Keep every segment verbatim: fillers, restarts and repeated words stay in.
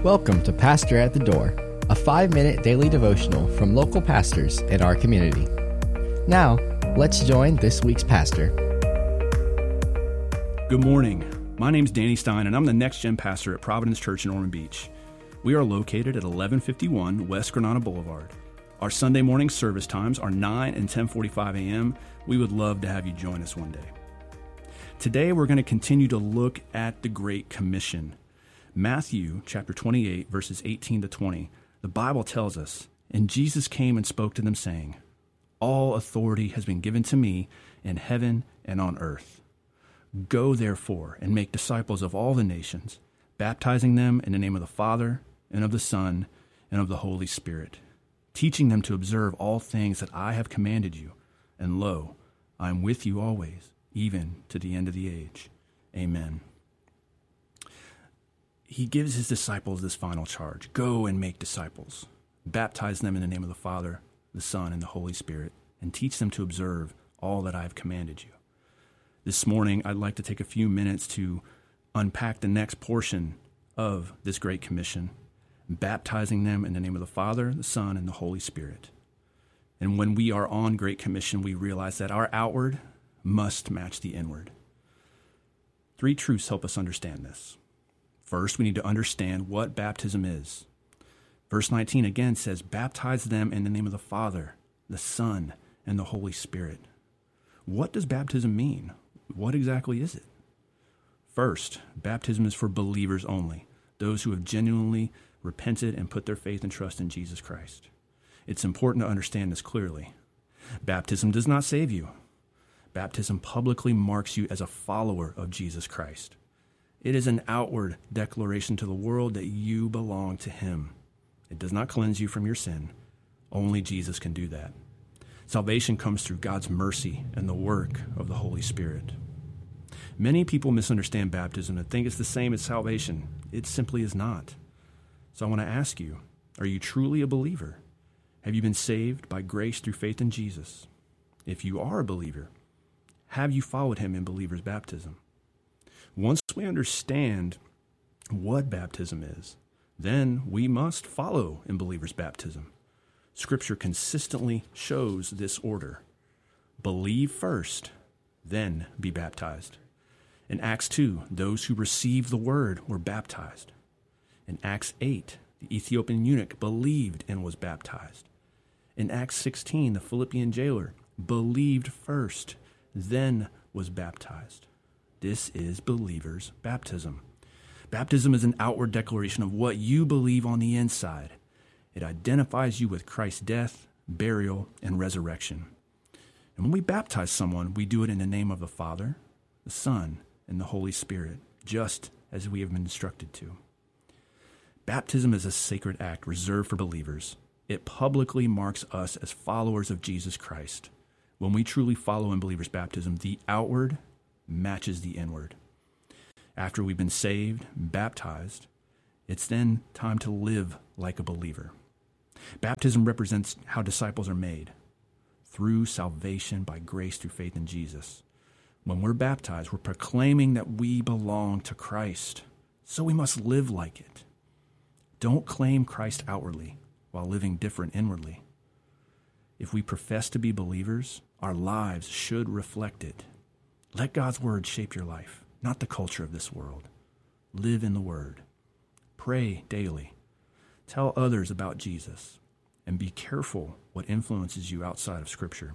Welcome to Pastor at the Door, a five-minute daily devotional from local pastors in our community. Now, let's join this week's pastor. Good morning. My name's Danny Stein, and I'm the Next Gen pastor at Providence Church in Ormond Beach. We are located at eleven fifty-one West Granada Boulevard. Our Sunday morning service times are nine and ten forty-five a.m. We would love to have you join us one day. Today, we're going to continue to look at the Great Commission. Matthew chapter twenty-eight, verses eighteen to twenty, the Bible tells us, "And Jesus came and spoke to them, saying, All authority has been given to me in heaven and on earth. Go therefore and make disciples of all the nations, baptizing them in the name of the Father and of the Son and of the Holy Spirit, teaching them to observe all things that I have commanded you. And lo, I am with you always, even to the end of the age. Amen." He gives his disciples this final charge: go and make disciples, baptize them in the name of the Father, the Son, and the Holy Spirit, and teach them to observe all that I have commanded you. This morning, I'd like to take a few minutes to unpack the next portion of this Great Commission, baptizing them in the name of the Father, the Son, and the Holy Spirit. And when we are on Great Commission, we realize that our outward must match the inward. Three truths help us understand this. First, we need to understand what baptism is. Verse nineteen again says, baptize them in the name of the Father, the Son, and the Holy Spirit. What does baptism mean? What exactly is it? First, baptism is for believers only, those who have genuinely repented and put their faith and trust in Jesus Christ. It's important to understand this clearly. Baptism does not save you. Baptism publicly marks you as a follower of Jesus Christ. It is an outward declaration to the world that you belong to him. It does not cleanse you from your sin. Only Jesus can do that. Salvation comes through God's mercy and the work of the Holy Spirit. Many people misunderstand baptism and think it's the same as salvation. It simply is not. So I want to ask you, are you truly a believer? Have you been saved by grace through faith in Jesus? If you are a believer, have you followed him in believer's baptism? Once we understand what baptism is, then we must follow in believer's baptism. Scripture consistently shows this order: believe first, then be baptized. In Acts two, those who received the word were baptized. In Acts eight, the Ethiopian eunuch believed and was baptized. In Acts sixteen, the Philippian jailer believed first, then was baptized. This is believer's baptism. Baptism is an outward declaration of what you believe on the inside. It identifies you with Christ's death, burial, and resurrection. And when we baptize someone, we do it in the name of the Father, the Son, and the Holy Spirit, just as we have been instructed to. Baptism is a sacred act reserved for believers. It publicly marks us as followers of Jesus Christ. When we truly follow in believer's baptism, the outward matches the inward. After we've been saved, baptized, it's then time to live like a believer. Baptism represents how disciples are made, through salvation by grace through faith in Jesus. When we're baptized, we're proclaiming that we belong to Christ, so we must live like it. Don't claim Christ outwardly while living different inwardly. If we profess to be believers, our lives should reflect it. Let God's word shape your life, not the culture of this world. Live in the word. Pray daily. Tell others about Jesus, and be careful what influences you outside of Scripture.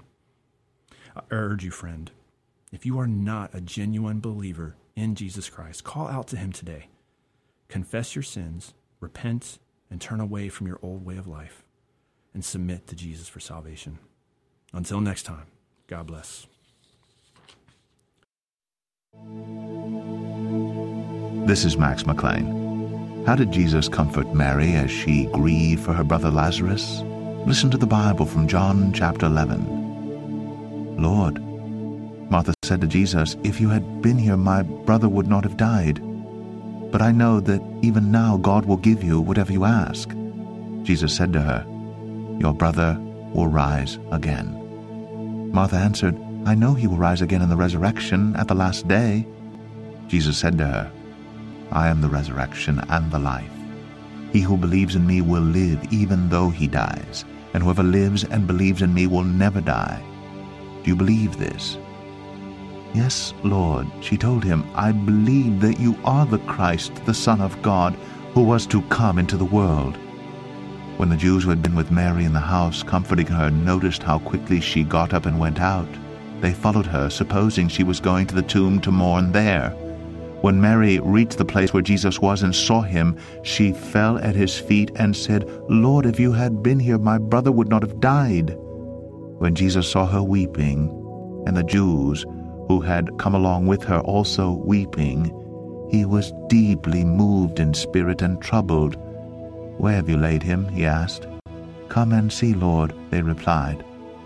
I urge you, friend, if you are not a genuine believer in Jesus Christ, call out to him today. Confess your sins, repent, and turn away from your old way of life, and submit to Jesus for salvation. Until next time, God bless. This is Max McLean. How did Jesus comfort Mary as she grieved for her brother Lazarus? Listen to the Bible from John chapter eleven. Lord, Martha said to Jesus, if you had been here, my brother would not have died. But I know that even now God will give you whatever you ask. Jesus said to her, your brother will rise again. Martha answered, I know he will rise again in the resurrection at the last day. Jesus said to her, I am the resurrection and the life. He who believes in me will live even though he dies, and whoever lives and believes in me will never die. Do you believe this?" "Yes, Lord," she told him, "I believe that you are the Christ, the Son of God, who was to come into the world." When the Jews who had been with Mary in the house, comforting her, noticed how quickly she got up and went out, they followed her, supposing she was going to the tomb to mourn there. When Mary reached the place where Jesus was and saw him, she fell at his feet and said, "Lord, if you had been here, my brother would not have died." When Jesus saw her weeping, and the Jews who had come along with her also weeping, he was deeply moved in spirit and troubled. "Where have you laid him?" he asked. "Come and see, Lord," they replied.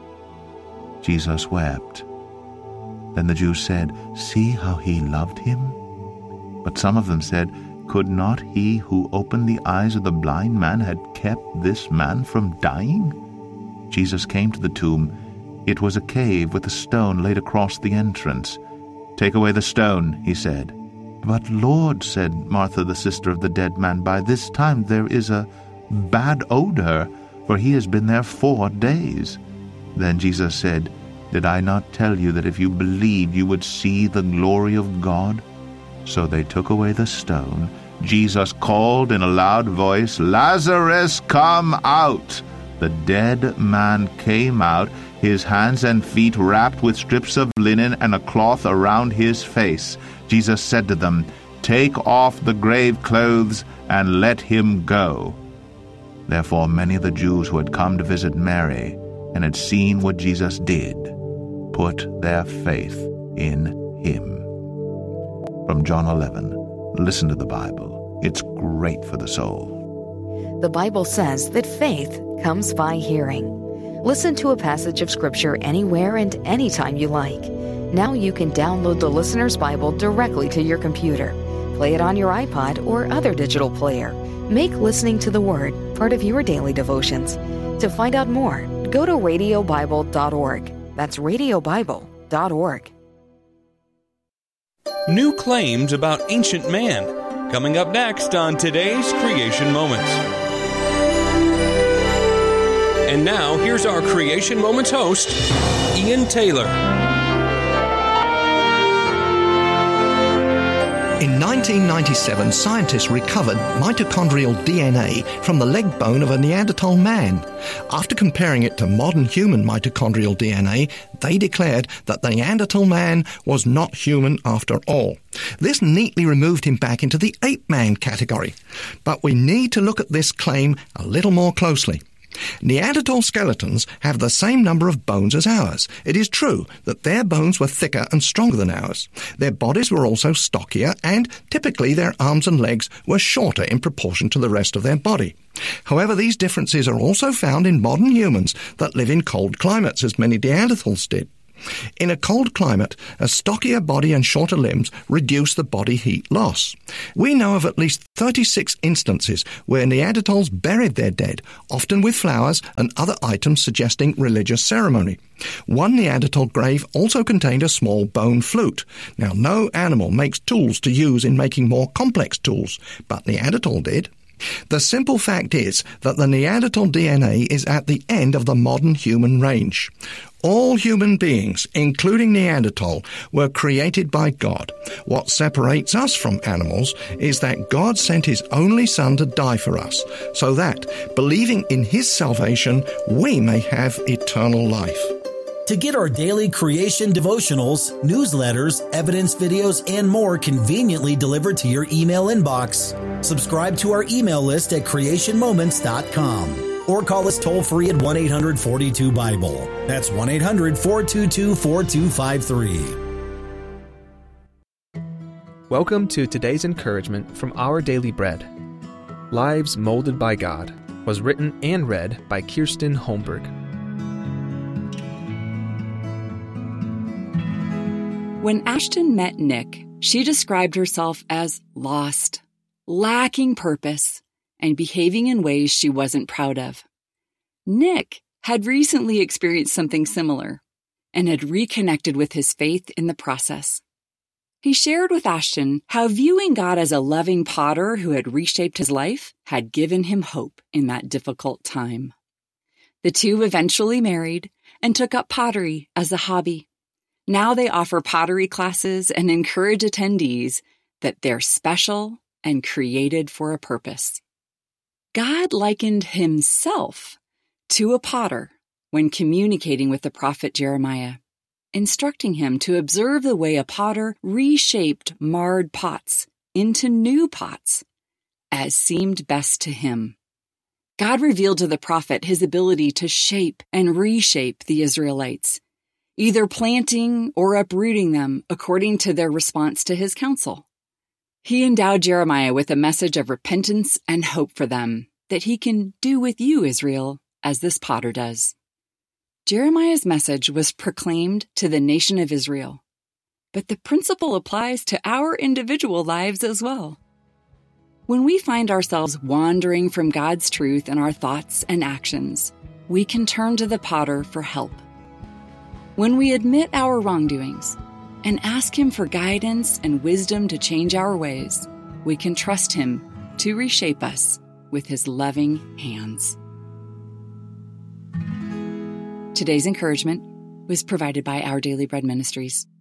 Jesus wept. Then the Jews said, "See how he loved him?" But some of them said, "Could not he who opened the eyes of the blind man had kept this man from dying?" Jesus came to the tomb. It was a cave with a stone laid across the entrance. "Take away the stone," he said. "But Lord," said Martha, the sister of the dead man, "by this time there is a bad odor, for he has been there four days." Then Jesus said, "Did I not tell you that if you believed you would see the glory of God?" So they took away the stone. Jesus called in a loud voice, "Lazarus, come out!" The dead man came out, his hands and feet wrapped with strips of linen and a cloth around his face. Jesus said to them, "Take off the grave clothes and let him go." Therefore many of the Jews who had come to visit Mary and had seen what Jesus did put their faith in him. From John eleven, listen to the Bible. It's great for the soul. The Bible says that faith comes by hearing. Listen to a passage of Scripture anywhere and anytime you like. Now you can download the Listener's Bible directly to your computer. Play it on your iPod or other digital player. Make listening to the Word part of your daily devotions. To find out more, go to radio bible dot org. That's radio bible dot org. New claims about ancient man, coming up next on today's Creation Moments. And now, here's our Creation Moments host, Ian Taylor. In nineteen ninety-seven, scientists recovered mitochondrial D N A from the leg bone of a Neanderthal man. After comparing it to modern human mitochondrial D N A, they declared that the Neanderthal man was not human after all. This neatly removed him back into the ape-man category. But we need to look at this claim a little more closely. Neanderthal skeletons have the same number of bones as ours. It is true that their bones were thicker and stronger than ours. Their bodies were also stockier, and typically their arms and legs were shorter in proportion to the rest of their body. However, these differences are also found in modern humans that live in cold climates, as many Neanderthals did. In a cold climate, a stockier body and shorter limbs reduce the body heat loss. We know of at least thirty-six instances where Neanderthals buried their dead, often with flowers and other items suggesting religious ceremony. One Neanderthal grave also contained a small bone flute. Now, no animal makes tools to use in making more complex tools, but Neanderthal did. The simple fact is that the Neanderthal D N A is at the end of the modern human range. All human beings, including Neanderthal, were created by God. What separates us from animals is that God sent his only Son to die for us, so that, believing in his salvation, we may have eternal life. To get our daily creation devotionals, newsletters, evidence videos, and more conveniently delivered to your email inbox, subscribe to our email list at creation moments dot com or call us toll-free at one eight hundred forty-two Bible. That's one eight hundred four two two four two five three. Welcome to today's encouragement from Our Daily Bread. Lives Molded by God was written and read by Kirsten Holmberg. When Ashton met Nick, she described herself as lost, lacking purpose, and behaving in ways she wasn't proud of. Nick had recently experienced something similar and had reconnected with his faith in the process. He shared with Ashton how viewing God as a loving potter who had reshaped his life had given him hope in that difficult time. The two eventually married and took up pottery as a hobby. Now they offer pottery classes and encourage attendees that they're special and created for a purpose. God likened himself to a potter when communicating with the prophet Jeremiah, instructing him to observe the way a potter reshaped marred pots into new pots as seemed best to him. God revealed to the prophet his ability to shape and reshape the Israelites, either planting or uprooting them according to their response to his counsel. He endowed Jeremiah with a message of repentance and hope for them that he can do with you, Israel, as this potter does. Jeremiah's message was proclaimed to the nation of Israel, but the principle applies to our individual lives as well. When we find ourselves wandering from God's truth in our thoughts and actions, we can turn to the potter for help. When we admit our wrongdoings and ask him for guidance and wisdom to change our ways, we can trust him to reshape us with his loving hands. Today's encouragement was provided by Our Daily Bread Ministries.